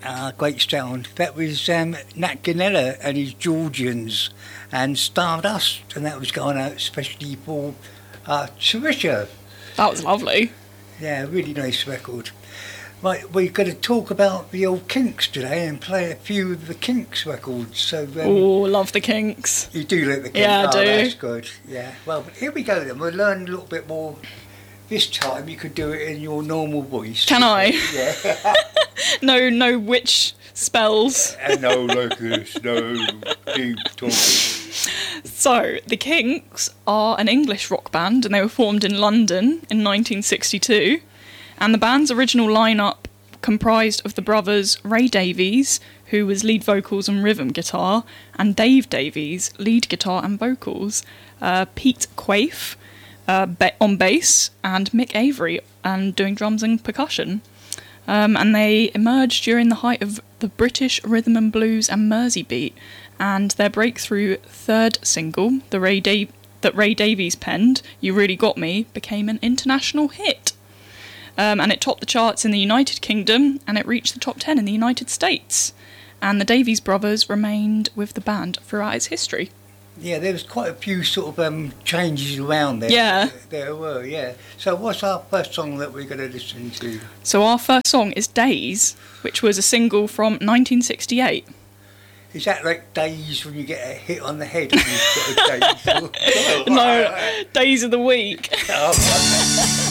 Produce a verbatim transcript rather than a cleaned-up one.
Ah, great sound. That was um, Nat Ganella and his Georgians and Stardust, and that was going out especially for uh, Trisha. That was lovely. Yeah, really nice record. Right, we're going to talk about the old Kinks today and play a few of the Kinks records. So, um, Oh, love the Kinks. you do like the Kinks? Yeah, I oh, do. That's good. Yeah. Well, but here we go then. We'll learn a little bit more. This time you could do it in your normal voice. Can I? Yeah. no, no witch spells. And no like this. No keep talking. So, the Kinks are an English rock band, and they were formed in London in nineteen sixty-two. And the band's original lineup comprised of the brothers Ray Davies, who was lead vocals and rhythm guitar, and Dave Davies, lead guitar and vocals, uh, Pete Quaife uh, ba- on bass, and Mick Avery and doing drums and percussion. Um, and they emerged during the height of the British rhythm and blues and Mersey beat, and their breakthrough third single, the Ray da- that Ray Davies penned, You Really Got Me, became an international hit. Um, and it topped the charts in the United Kingdom, and it reached the top ten in the United States. And the Davies brothers remained with the band throughout its history. Yeah, there was quite a few sort of um, changes around there. Yeah. There were, yeah. So what's our first song that we're going to listen to? So our first song is Days, which was a single from nineteen sixty-eight. Is that like days when you get a hit on the head and you've got a days? No, Days of the Week. Oh,